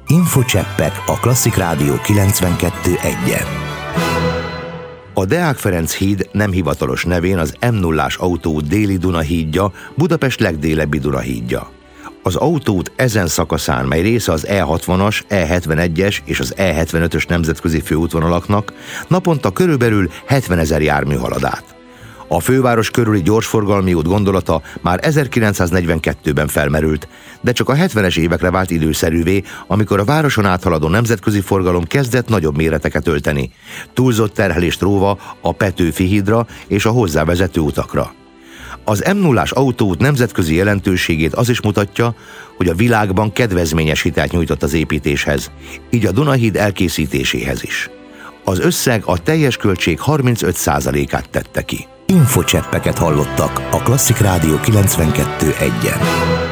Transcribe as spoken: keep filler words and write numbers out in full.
Infocseppek a Klasszik Rádió kilencvenkettő egyen. A Deák Ferenc híd nem hivatalos nevén az M nullás autóút déli Dunahídja, Budapest legdélebbi Dunahídja. Az autóút ezen szakaszán, mely része az E hatvanas, E hetvenegyes és az E hetvenötös nemzetközi főútvonalaknak, naponta körülbelül hetvenezer jármű halad át. A főváros körüli gyorsforgalmi út gondolata már ezerkilencszáznegyvenkettőben felmerült, de csak a hetvenes évekre vált időszerűvé, amikor a városon áthaladó nemzetközi forgalom kezdett nagyobb méreteket ölteni, túlzott terhelést róva a Petőfi hídra és a hozzávezető utakra. Az M nullás autóút nemzetközi jelentőségét az is mutatja, hogy a világban kedvezményes hitelt nyújtott az építéshez, így a Dunahíd elkészítéséhez is. Az összeg a teljes költség harmincöt százalékát tette ki. Infocseppeket hallottak a Klasszik Rádió kilencvenkettő egyen.